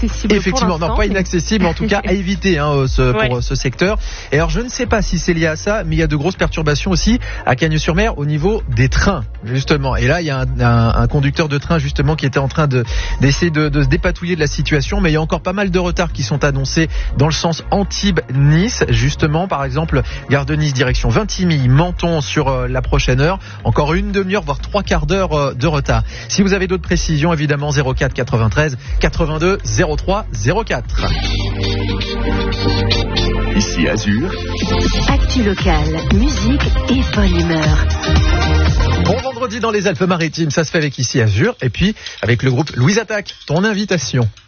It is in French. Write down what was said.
inaccessible. Effectivement, non, pas inaccessible, mais en tout cas à éviter pour ce secteur. Et alors, je ne sais pas si c'est lié à ça, mais il y a de grosses perturbations aussi à Cagnes-sur-Mer au niveau des trains, justement. Et là, il y a un conducteur de train, justement, qui était en train d'essayer de se dépatouiller de la situation, mais il y a encore pas mal de retards qui sont annoncés dans le sens Antibes-Nice, justement. Par exemple, gare de Nice, direction Vintimille, Menton sur la prochaine heure. Encore une demi-heure, voire 3/4 d'heure de retard. Si vous avez d'autres précisions, évidemment, 04 93 82 03 04. Ici Azur. Actu locale, musique et bonne humeur. Bon vendredi dans les Alpes-Maritimes, ça se fait avec Ici Azur. Et puis avec le groupe Louise Attaque, ton invitation.